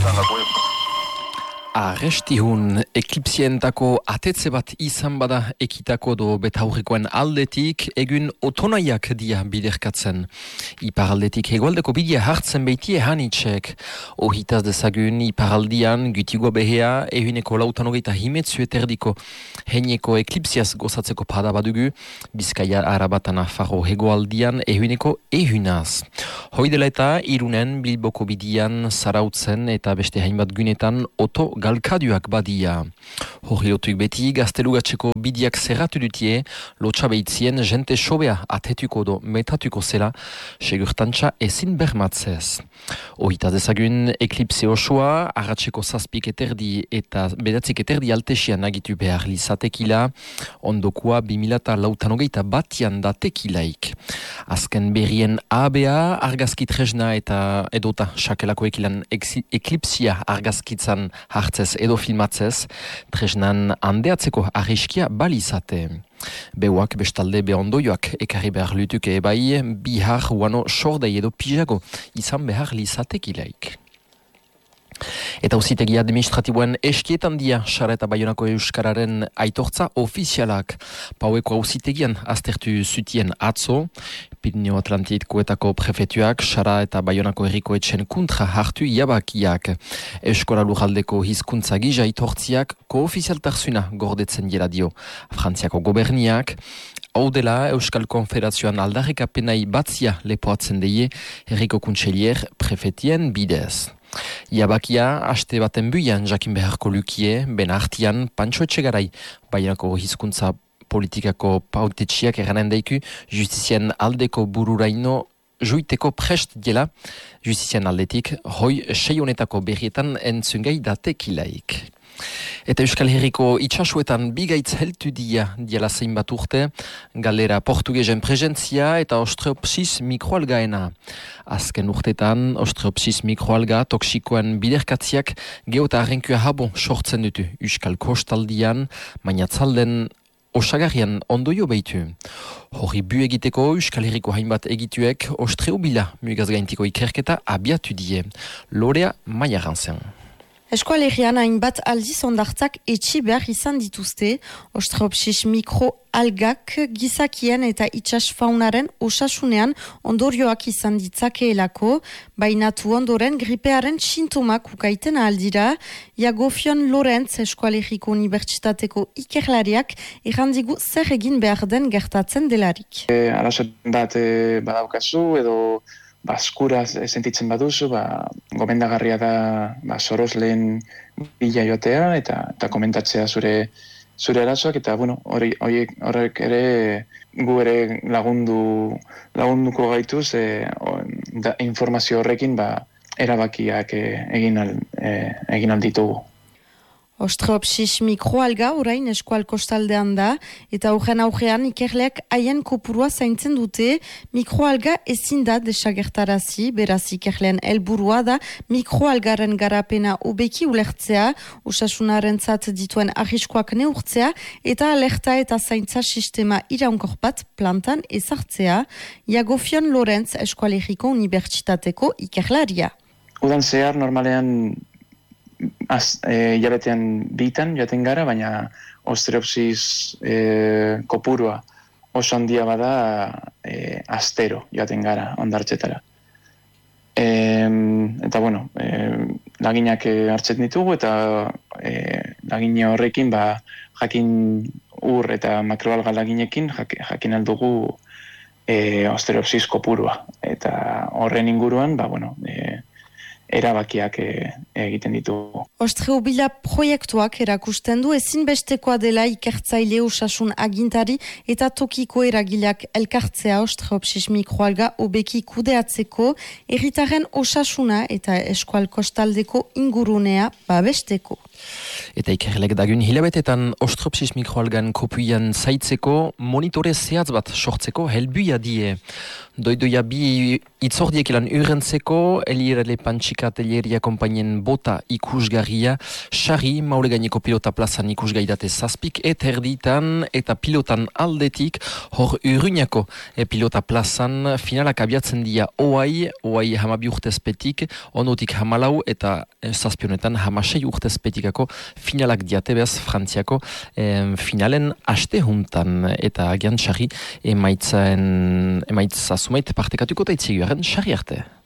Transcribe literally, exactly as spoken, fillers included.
Arrestihun eklipsientako atetze bat izan bada ekitako do betaurrekoen aldetik egun otonaiak dia biderkatzen. Iparaldetik hegoaldeko bidea hartzen beitie hanitxek. Ohitaz dezagun iparaldian gutigo behea ehuneko lautanogeita himetzu eterdiko heineko eklipsiaz gozatzeko pada badugu, Bizkaia arabatan afaro hegoaldian ehuneko ehunaz. Hoidela eta Irunen Bilboko bidian zarautzen eta beste hainbat gunetan oto galkaduak badia. Hori lotuik beti gaztelugatzeko bidiak zerratu dutie, lotxabeitzien jente sobea atetuko do metatuko zela, segurtantza ezin bermatzez. Ohita dezagun eklipse osoa, arratseko zazpik eterdi eta bedatzik eterdi altesian agitu behar lizatekila, ondokoa bimilata lautanogeita batian datekilaik. Azken berrien A B A argazki tresna eta edota sakelako ekilan eklipsia argazkitzan hartzez edo filmatzez, tresnan handeatzeko arriskia balizate. Beuak bestalde behondoioak ekarri behar lutuke ebai, bihar uano sordei edo pijago izan behar lizatekilaik. Eta auzitegi administratiboen eskietan dia Sara eta Baionako Euskararen aitortza ofizialak. Paueko auzitegian aztertu zutien atzo, Pirineo Atlantikoetako prefetuak Sara eta Baionako herriko etxen kontra hartu iabakiak. Eskola lurraldeko hizkuntza gisa aitortziak koofizialtarsuna gordetzen dira dio. Frantziako goberniak, hau dela Euskal Konfederazioan aldarrikapenai batzia lepoatzen deie herriko kuntselier prefetien bidez. Iabakia, aste baten buian jakin beharko lukie, ben artian Pantxo Etxegarai, Baionako hizkuntza politikako pautetxiak eranen daiku, justizien aldeko bururaino juiteko prest dela, justizien aldetik, hoi sei honetako berrietan entzungai datekilaik. Eta Euskal Herriko itxasuetan bigaitz heltu dia diala zein bat urte, galera portugezen presentzia eta Ostreopsis mikroalgaena. Azken urtetan, Ostreopsis mikroalga toksikoen biderkatziak geota arrenkua habo sortzen dutu Euskal Kostaldian, mainatzalden osagarrian ondoio behitu. Hori bu egiteko Euskal Herriko hainbat egituek Ostreobila mugaz gaintiko ikerketa abiatu die. Lorea Maiaran zen. Eskualerian hainbat aldiz ondartzak etxi behar izan dituzte, Ostreopsis mikroalgak gizakien eta itxas faunaren osasunean ondorioak izan ditzakeelako, bainatu ondoren gripearen sintomak ukaiten aldira, Jagofion Lorentz Eskualeriko Unibertsitateko ikerlariak errandigu zer egin behar den gertatzen delarik. E, Arazoen bat e, badaukazu edo baskura sentitzen baduzu, ba, gomendagarria da ba, sorosleen bila joatea eta, eta komentatzea zure zure arazoak eta bueno, hori horiek horrek ere gu ere lagundu lagunduko gaituz e, da, informazio horrekin ba, erabakiak e, egin al, e, egin al ditugu. Ostreopsis mikroalga orain eskual kostaldean da, eta horren aurrean ikerleak haien kopurua zaintzen dute, mikroalga ezin da desagertarazi, beraz ikerleen helburua da mikroalgaren garapena obeki ulertzea, osasunaren zat dituen arriskoak neurtzea, eta alerta eta zaintza sistema iraunkor bat plantan ezartzea, Jagofion Lorentz Eskualeriko Unibertsitateko ikerlaria. Udan zehar normalean Az, e, jabetean bitan joaten gara, baina Ostreopsis e, kopurua oso handia bada e, astero joaten gara ondartzetara. E, eta bueno, e, laginak hartzen ditugu eta e, lagina horrekin ba, jakin ur eta makroalga laginekin jak, jakin aldugu e, Ostreopsis kopurua. Eta horren inguruan, ba, bueno, e, erabakiak e, egiten ditugu. Ostreobila proiektuak erakusten du ezinbestekoa dela ikertzaile osasun agintari eta tokiko eragileak elkartzea Ostreopsis mikroalga obeki kudeatzeko, herritarren osasuna eta eskual kostaldeko ingurunea babesteko. Eta ikerlek dagun hilabetetan ostropsis mikroalgan kopuian zaitzeko monitore zehatz bat sortzeko helbuia die. Doidoia bi itzordiek ilan urentzeko, elierele pantxika atelieria kompainien bota ikusgarria, xarri maule gaineko pilota plazan ikusgaidate zazpik, eta erditan eta pilotan aldetik, hor urruñako e, pilota plazan finalak abiatzen dia oai, oai hamabi urtezpetik, onotik hamalau eta e, zazpionetan hamasei urtezpetikako finalak diatebez Frantziako e, finalen aste juntan, eta agian xarri emaitzen, emaitza sumait partekatuko taitzigu, xarri arte.